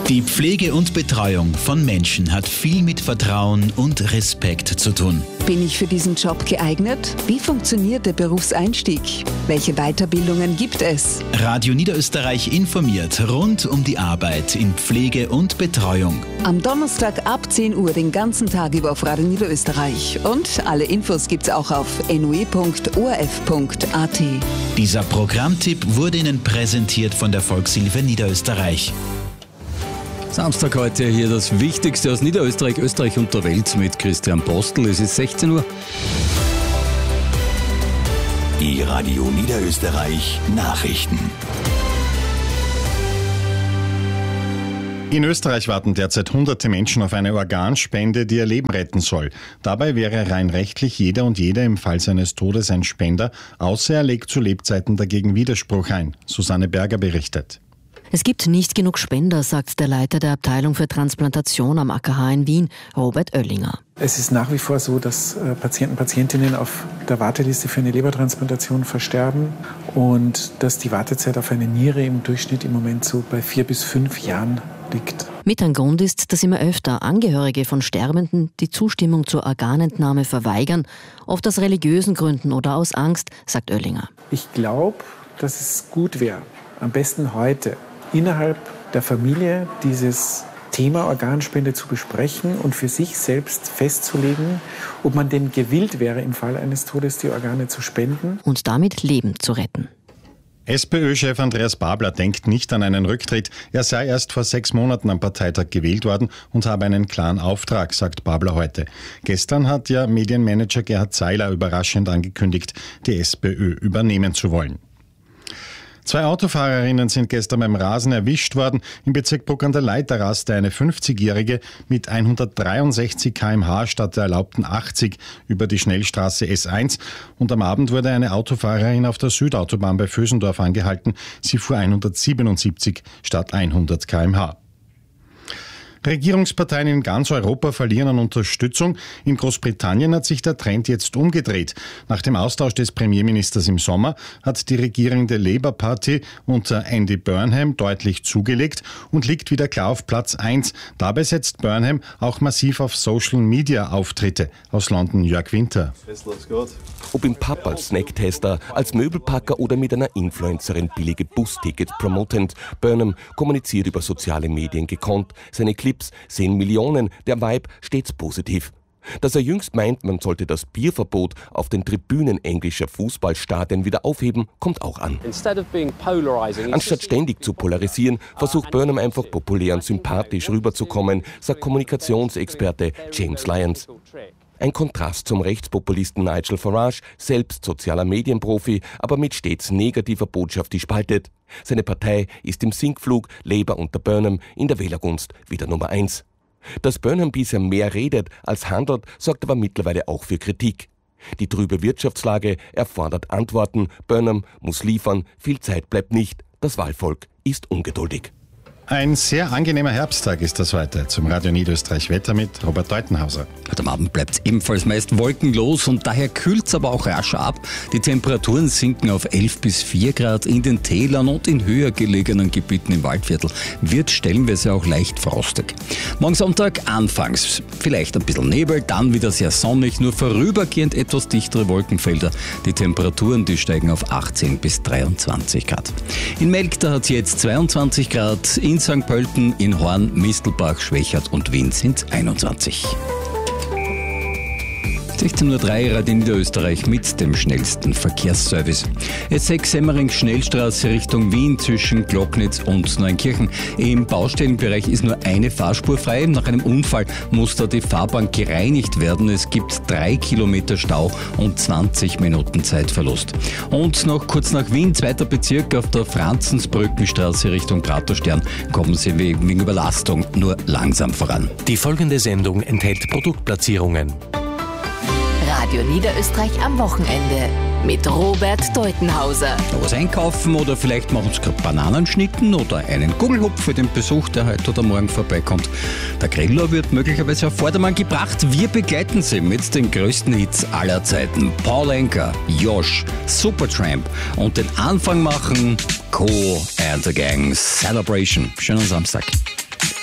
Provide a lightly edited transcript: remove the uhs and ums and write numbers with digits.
Die Pflege und Betreuung von Menschen hat viel mit Vertrauen und Respekt zu tun. Bin ich für diesen Job geeignet? Wie funktioniert der Berufseinstieg? Welche Weiterbildungen gibt es? Radio Niederösterreich informiert rund um die Arbeit in Pflege und Betreuung. Am Donnerstag ab 10 Uhr den ganzen Tag über auf Radio Niederösterreich. Und alle Infos gibt's auch auf nue.orf.at. Dieser Programmtipp wurde Ihnen präsentiert von der Volkshilfe Niederösterreich. Samstag heute hier das Wichtigste aus Niederösterreich, Österreich und der Welt mit Christian Postel. Es ist 16 Uhr. Die Radio Niederösterreich Nachrichten. In Österreich warten derzeit hunderte Menschen auf eine Organspende, die ihr Leben retten soll. Dabei wäre rein rechtlich jeder und jede im Fall seines Todes ein Spender, außer er legt zu Lebzeiten dagegen Widerspruch ein. Susanne Berger berichtet. Es gibt nicht genug Spender, sagt der Leiter der Abteilung für Transplantation am AKH in Wien, Robert Oellinger. Es ist nach wie vor so, dass Patienten, Patientinnen auf der Warteliste für eine Lebertransplantation versterben und dass die Wartezeit auf eine Niere im Durchschnitt im Moment so bei 4 bis 5 Jahren liegt. Mit ein Grund ist, dass immer öfter Angehörige von Sterbenden die Zustimmung zur Organentnahme verweigern, oft aus religiösen Gründen oder aus Angst, sagt Oellinger. Ich glaube, dass es gut wäre, am besten heute innerhalb der Familie dieses Thema Organspende zu besprechen und für sich selbst festzulegen, ob man denn gewillt wäre, im Fall eines Todes die Organe zu spenden. Und damit Leben zu retten. SPÖ-Chef Andreas Babler denkt nicht an einen Rücktritt. Er sei erst vor 6 Monaten am Parteitag gewählt worden und habe einen klaren Auftrag, sagt Babler heute. Gestern hat ja Medienmanager Gerhard Seiler überraschend angekündigt, die SPÖ übernehmen zu wollen. 2 Autofahrerinnen sind gestern beim Rasen erwischt worden. Im Bezirk Bruck an der Leitha raste eine 50-Jährige mit 163 km/h statt der erlaubten 80 über die Schnellstraße S1. Und am Abend wurde eine Autofahrerin auf der Südautobahn bei Vösendorf angehalten. Sie fuhr 177 statt 100 km/h. Regierungsparteien in ganz Europa verlieren an Unterstützung. In Großbritannien hat sich der Trend jetzt umgedreht. Nach dem Austausch des Premierministers im Sommer hat die regierende Labour Party unter Andy Burnham deutlich zugelegt und liegt wieder klar auf Platz 1. Dabei setzt Burnham auch massiv auf Social-Media-Auftritte. Aus London Jörg Winter. Ob im Pub als Snacktester, als Möbelpacker oder mit einer Influencerin billige Bustickets promotend, Burnham kommuniziert über soziale Medien gekonnt. Seine Clips sehen Millionen, der Vibe stets positiv. Dass er jüngst meint, man sollte das Bierverbot auf den Tribünen englischer Fußballstadien wieder aufheben, kommt auch an. Anstatt ständig zu polarisieren, versucht Burnham einfach populär und sympathisch rüberzukommen, sagt Kommunikationsexperte James Lyons. Ein Kontrast zum Rechtspopulisten Nigel Farage, selbst sozialer Medienprofi, aber mit stets negativer Botschaft, die spaltet. Seine Partei ist im Sinkflug, Labour unter Burnham in der Wählergunst wieder Nummer 1. Dass Burnham bisher mehr redet als handelt, sorgt aber mittlerweile auch für Kritik. Die trübe Wirtschaftslage erfordert Antworten, Burnham muss liefern, viel Zeit bleibt nicht, das Wahlvolk ist ungeduldig. Ein sehr angenehmer Herbsttag ist das heute. Zum Radio Niederösterreich Wetter mit Robert Deutenhauser. Heute am Abend bleibt es ebenfalls meist wolkenlos und daher kühlt es aber auch rascher ab. Die Temperaturen sinken auf 11 bis 4 Grad in den Tälern und in höher gelegenen Gebieten im Waldviertel. Wird stellenweise auch leicht frostig. Morgen Sonntag anfangs vielleicht ein bisschen Nebel, dann wieder sehr sonnig, nur vorübergehend etwas dichtere Wolkenfelder. Die Temperaturen, die steigen auf 18 bis 23 Grad. In Melk, da hat es jetzt 22 Grad, in St. Pölten, in Horn, Mistelbach, Schwächert und Wien sind 21. 16:03 Uhr Radio Niederösterreich mit dem schnellsten Verkehrsservice. S6 Semmering Schnellstraße Richtung Wien zwischen Glocknitz und Neunkirchen. Im Baustellenbereich ist nur eine Fahrspur frei. Nach einem Unfall muss da die Fahrbahn gereinigt werden. Es gibt 3 Kilometer Stau und 20 Minuten Zeitverlust. Und noch kurz nach Wien, 2. Bezirk auf der Franzensbrückenstraße Richtung Praterstern, kommen Sie wegen Überlastung nur langsam voran. Die folgende Sendung enthält Produktplatzierungen. Radio Niederösterreich am Wochenende mit Robert Deutenhauser. Noch was einkaufen oder vielleicht machen Sie gerade Bananenschnitten oder einen Gugelhupf für den Besuch, der heute oder morgen vorbeikommt. Der Griller wird möglicherweise auf Vordermann gebracht. Wir begleiten Sie mit den größten Hits aller Zeiten. Paul Anka, Josh, Supertramp und den Anfang machen Co and the Gang Celebration. Schönen Samstag.